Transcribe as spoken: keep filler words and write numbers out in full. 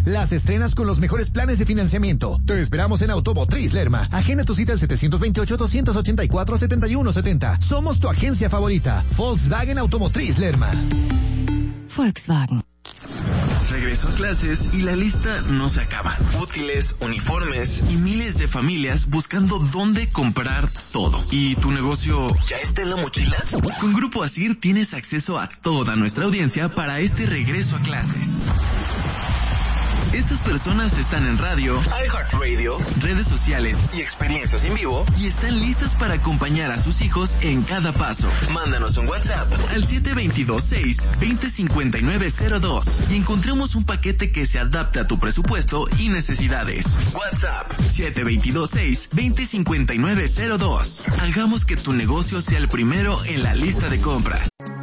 Las estrenas con los mejores planes de financiamiento. Te esperamos en Automotriz Lerma. Agenda tu cita al setecientos veintiocho, doscientos ochenta y cuatro, setenta y uno setenta. Somos tu agencia favorita. Volkswagen Automotriz Lerma. Volkswagen. Regreso a clases y la lista no se acaba. Útiles, uniformes y miles de familias buscando dónde comprar todo. ¿Y tu negocio ya está en la mochila? Con Grupo Asir tienes acceso a toda nuestra audiencia para este regreso a clases. Estas personas están en radio, iHeartRadio, redes sociales y experiencias en vivo y están listas para acompañar a sus hijos en cada paso. Mándanos un WhatsApp al siete dos dos, seis, dos cero, cinco nueve cero dos y encontremos un paquete que se adapte a tu presupuesto y necesidades. WhatsApp siete dos dos, seis, dos cero, cinco nueve cero dos. Hagamos que tu negocio sea el primero en la lista de compras.